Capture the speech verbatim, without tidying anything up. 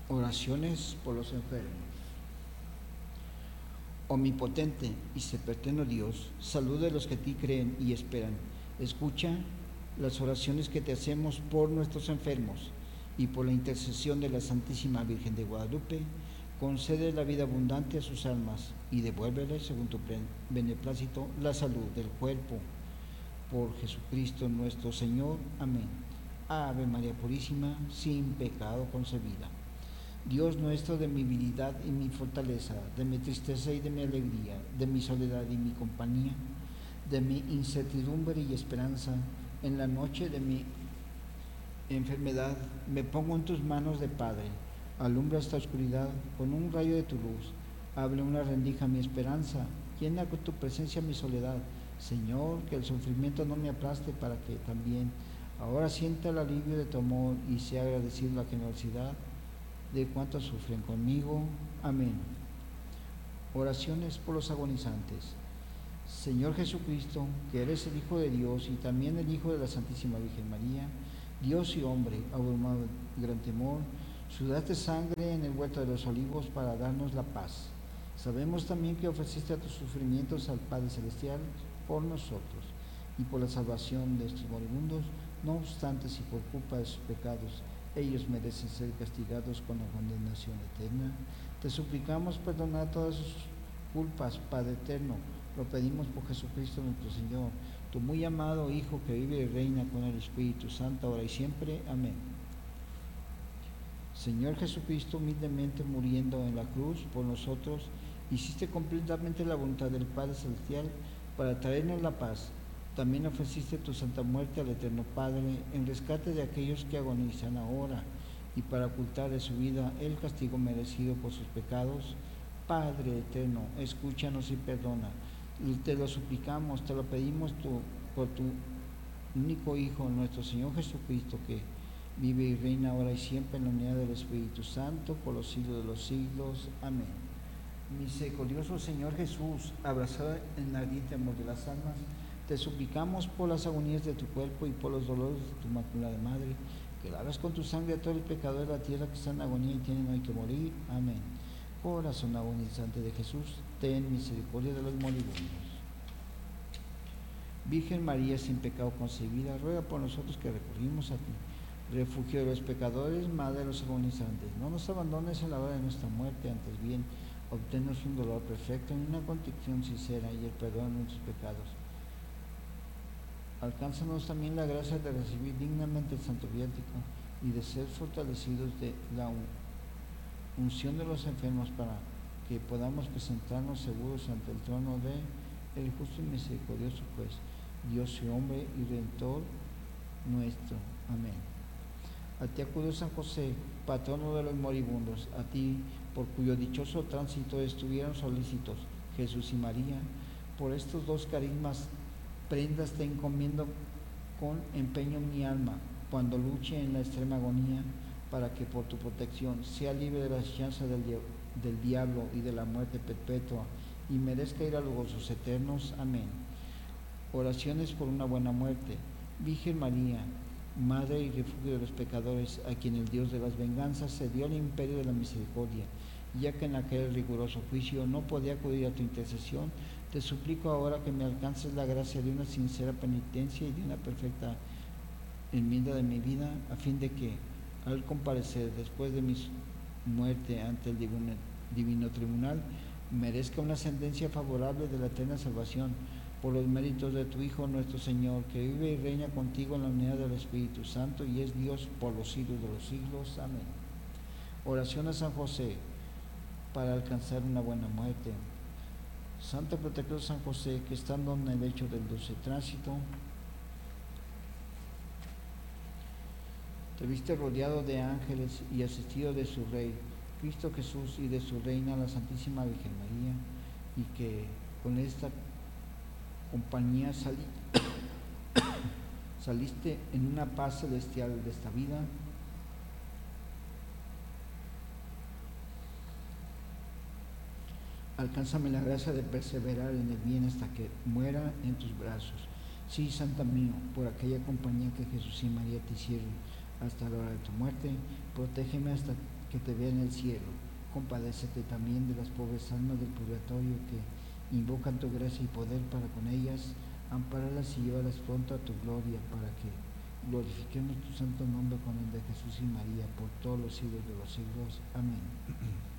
Oraciones por los enfermos. Omnipotente y sempiterno Dios, saluda a los que a ti creen y esperan. Escucha las oraciones que te hacemos por nuestros enfermos y por la intercesión de la Santísima Virgen de Guadalupe. Concede la vida abundante a sus almas y devuélveles, según tu beneplácito, la salud del cuerpo. Por Jesucristo nuestro Señor. Amén. Ave María Purísima, sin pecado concebida. Dios nuestro, de mi debilidad y mi fortaleza, de mi tristeza y de mi alegría, de mi soledad y mi compañía, de mi incertidumbre y esperanza, en la noche de mi enfermedad, me pongo en tus manos de Padre. Alumbra esta oscuridad con un rayo de tu luz. Abre una rendija mi esperanza. Llena con tu presencia mi soledad. Señor, que el sufrimiento no me aplaste, para que también ahora sienta el alivio de tu amor y sea agradecido la generosidad de cuantos sufren conmigo. Amén. Oraciones por los agonizantes. Señor Jesucristo, que eres el Hijo de Dios y también el Hijo de la Santísima Virgen María, Dios y hombre, abrumado de gran temor, sudaste sangre en el huerto de los olivos para darnos la paz. Sabemos también que ofreciste a tus sufrimientos al Padre Celestial por nosotros y por la salvación de estos moribundos. No obstante, si por culpa de sus pecados ellos merecen ser castigados con la condenación eterna, te suplicamos perdonar todas sus culpas, Padre eterno. Lo pedimos por Jesucristo nuestro Señor, tu muy amado Hijo, que vive y reina con el Espíritu Santo, ahora y siempre. Amén. Señor Jesucristo, humildemente muriendo en la cruz por nosotros, hiciste completamente la voluntad del Padre Celestial para traernos la paz. También ofreciste tu santa muerte al Eterno Padre en rescate de aquellos que agonizan ahora y para ocultar de su vida el castigo merecido por sus pecados. Padre eterno, escúchanos y perdona. Te lo suplicamos, te lo pedimos tu, por tu único Hijo, nuestro Señor Jesucristo, que vive y reina ahora y siempre en la unidad del Espíritu Santo, por los siglos de los siglos. Amén. Misericordioso Señor Jesús, abrazado en el ardiente amor de las almas, te suplicamos por las agonías de tu cuerpo y por los dolores de tu Inmaculada Madre, que lavas con tu sangre a todo el pecador de la tierra que está en agonía y tienen hoy que morir. Amén. Corazón agonizante de Jesús, ten misericordia de los moribundos. Virgen María, sin pecado concebida, ruega por nosotros que recurrimos a ti. Refugio de los pecadores, Madre de los agonizantes, no nos abandones en la hora de nuestra muerte, antes bien, obténnos un dolor perfecto y una contrición sincera y el perdón de nuestros pecados. Alcánzanos también la gracia de recibir dignamente el Santo Viático y de ser fortalecidos de la unción de los enfermos, para que podamos presentarnos seguros ante el trono de el justo y misericordioso juez, Dios y hombre y Redentor nuestro. Amén. A ti acudo, San José, patrono de los moribundos, a ti, por cuyo dichoso tránsito estuvieron solícitos Jesús y María, por estos dos carismas prendas te encomiendo con empeño mi alma, cuando luche en la extrema agonía, para que por tu protección sea libre de la asechanza del, del diablo y de la muerte perpetua, y merezca ir a los gozos eternos. Amén. Oraciones por una buena muerte. Virgen María, Madre y refugio de los pecadores, a quien el Dios de las venganzas cedió el imperio de la misericordia, ya que en aquel riguroso juicio no podía acudir a tu intercesión, te suplico ahora que me alcances la gracia de una sincera penitencia y de una perfecta enmienda de mi vida, a fin de que, al comparecer después de mi muerte ante el divino, divino tribunal, merezca una sentencia favorable de la eterna salvación, por los méritos de tu Hijo nuestro Señor, que vive y reina contigo en la unidad del Espíritu Santo y es Dios por los siglos de los siglos. Amén. Oración a San José para alcanzar una buena muerte. Santo protector San José, que estando en el lecho del dulce tránsito, te viste rodeado de ángeles y asistido de su Rey, Cristo Jesús, y de su Reina, la Santísima Virgen María, y que con esta compañía salí, saliste en una paz celestial de esta vida. Alcánzame la gracia de perseverar en el bien hasta que muera en tus brazos. Sí, Santa mío, por aquella compañía que Jesús y María te hicieron hasta la hora de tu muerte, protégeme hasta que te vea en el cielo. Compadécete también de las pobres almas del purgatorio que invocan tu gracia y poder para con ellas ampáralas y llévalas pronto a tu gloria, para que glorifiquemos tu santo nombre con el de Jesús y María por todos los siglos de los siglos. Amén.